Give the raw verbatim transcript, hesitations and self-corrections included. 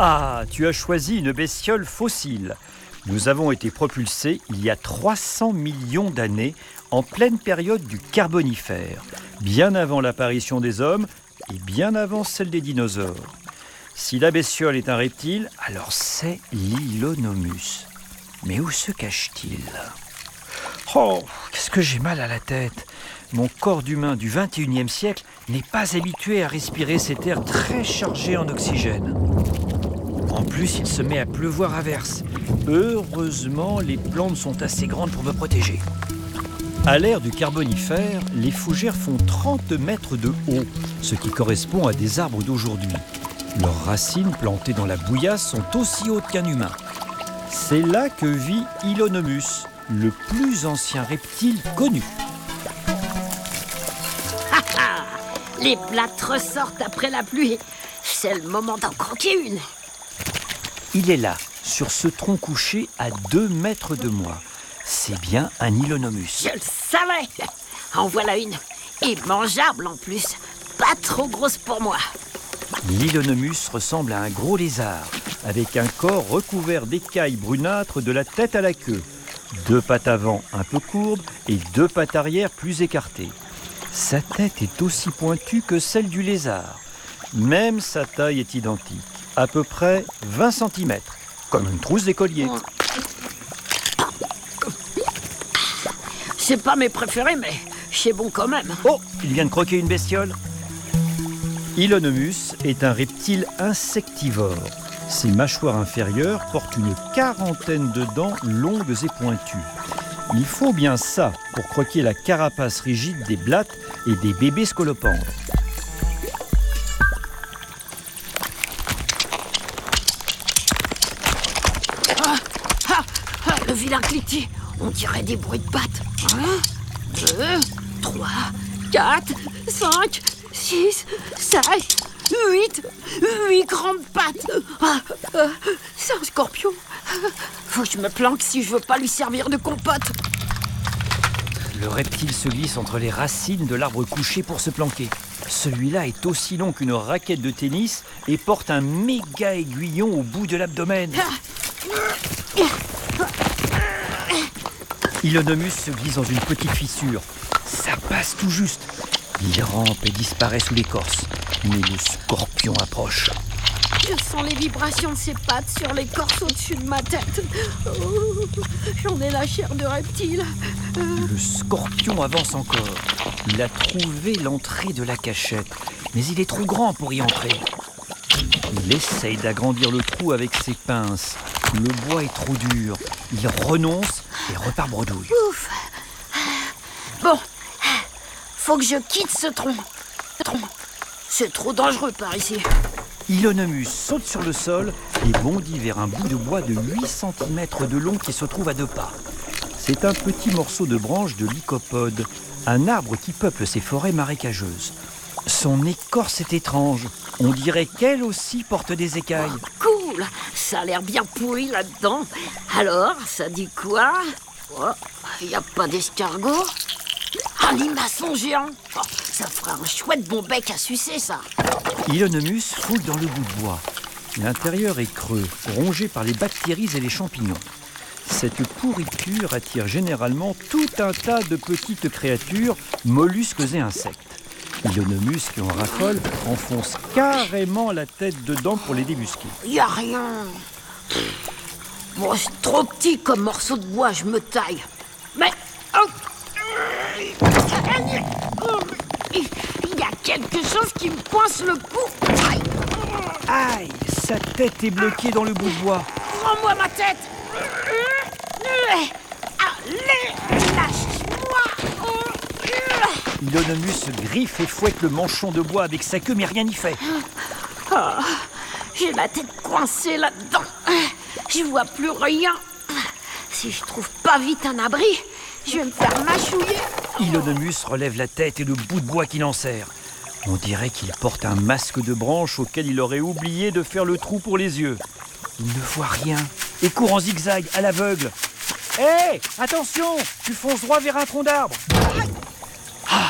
Ah, tu as choisi une bestiole fossile. Nous avons été propulsés il y a trois cents millions d'années, en pleine période du Carbonifère, bien avant l'apparition des hommes et bien avant celle des dinosaures. Si la bestiole est un reptile, alors c'est l'Ilonomus. Mais où se cache-t-il ? Oh, qu'est-ce que j'ai mal à la tête. Mon corps d'humain du vingt et unième siècle n'est pas habitué à respirer cet air très chargé en oxygène. En plus, il se met à pleuvoir à verse. Heureusement, les plantes sont assez grandes pour me protéger. À l'ère du Carbonifère, les fougères font trente mètres de haut, ce qui correspond à des arbres d'aujourd'hui. Leurs racines, plantées dans la bouillasse, sont aussi hautes qu'un humain. C'est là que vit Ilonomus, le plus ancien reptile connu. Les plâtres ressortent après la pluie. C'est le moment d'en croquer une. Il est là, sur ce tronc couché à deux mètres de moi. C'est bien un Ilonomus. Je le savais. En voilà une. Et mangeable en plus. Pas trop grosse pour moi. L'Ilonomus ressemble à un gros lézard, avec un corps recouvert d'écailles brunâtres de la tête à la queue. Deux pattes avant un peu courbes et deux pattes arrière plus écartées. Sa tête est aussi pointue que celle du lézard. Même sa taille est identique, à peu près vingt centimètres, comme une trousse d'écolier. C'est pas mes préférés, mais c'est bon quand même. Oh, il vient de croquer une bestiole. Ilonomus est un reptile insectivore. Ses mâchoires inférieures portent une quarantaine de dents longues et pointues. Il faut bien ça pour croquer la carapace rigide des blattes et des bébés scolopendres. Ah, ah, ah, le vilain cliquetis, on dirait des bruits de pattes. Un, deux, trois, quatre, cinq, six, sept, huit, huit grandes pattes. Ah, euh, c'est un scorpion. Faut que je me planque si je veux pas lui servir de compote. Le reptile se glisse entre les racines de l'arbre couché pour se planquer. Celui-là est aussi long qu'une raquette de tennis et porte un méga aiguillon au bout de l'abdomen. Ilonomus se glisse dans une petite fissure. Ça passe tout juste. Il rampe et disparaît sous l'écorce. Mais le scorpion approche. Je sens les vibrations de ses pattes sur l'écorce au-dessus de ma tête. Oh, j'en ai la chair de reptile. Le scorpion avance encore. Il a trouvé l'entrée de la cachette, mais il est trop grand pour y entrer. Il essaye d'agrandir le trou avec ses pinces. Le bois est trop dur. Il renonce et repart bredouille. Ouf. Bon, faut que je quitte ce tronc. tronc. C'est trop dangereux par ici. Ilonomus saute sur le sol et bondit vers un bout de bois de huit centimètres de long qui se trouve à deux pas. C'est un petit morceau de branche de lycopode, un arbre qui peuple ces forêts marécageuses. Son écorce est étrange. On dirait qu'elle aussi porte des écailles. Oh, cool, ça a l'air bien pourri là-dedans. Alors, ça dit quoi? Oh, il n'y a pas d'escargot? Un limaçon géant. Oh, ça ferait un chouette bon bec à sucer, ça. Ilonomus fouille dans le bout de bois. L'intérieur est creux, rongé par les bactéries et les champignons. Cette pourriture attire généralement tout un tas de petites créatures, mollusques et insectes. Ilonomus, qui en raffole, enfonce carrément la tête dedans pour les débusquer. Y a rien. Bon, c'est trop petit comme morceau de bois, je me taille. Mais... Oh, il y a quelque chose qui me coince le cou. Aïe. Aïe, sa tête est bloquée dans le bout de bois. Rends-moi ma tête. Allez, lâche-moi. Ilonomus griffe et fouette le manchon de bois avec sa queue, mais rien n'y fait. Oh, j'ai la tête coincée là-dedans. Je vois plus rien. Si je trouve pas vite un abri, je vais me faire mâchouiller. Ilonomus relève la tête et le bout de bois qui enserre. On dirait qu'il porte un masque de branche auquel il aurait oublié de faire le trou pour les yeux. Il ne voit rien et court en zigzag à l'aveugle. Hé, hey, attention, tu fonces droit vers un tronc d'arbre.